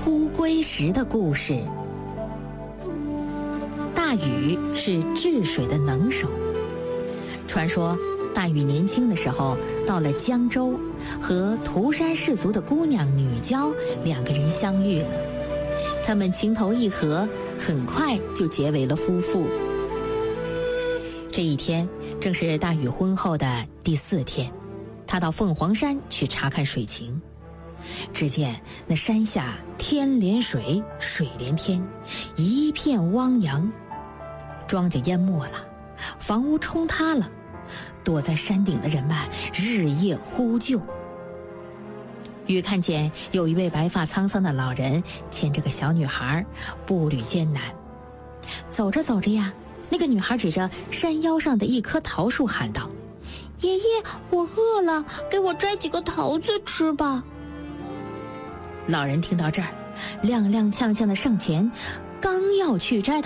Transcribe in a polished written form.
哭归时的故事。大禹是治水的能手。传说大禹年轻的时候到了江州，和涂山氏族的姑娘女娇两个人相遇了。他们情投意合，很快就结为了夫妇。这一天正是大禹婚后的第4天，他到凤凰山去查看水情。只见那山下天连水，水连天，一片汪洋，庄稼淹没了，房屋冲塌了，躲在山顶的人们日夜呼救。禹看见有一位白发苍苍的老人牵着个小女孩，步履艰难。走着走着呀，那个女孩指着山腰上的一棵桃树喊道：“爷爷，我饿了，给我摘几个桃子吃吧。”老人听到这儿，踉踉跄跄地上前，刚要去摘